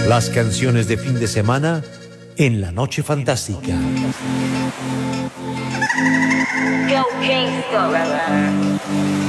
Las canciones de fin de semana en La Noche Fantástica. Go Kingston.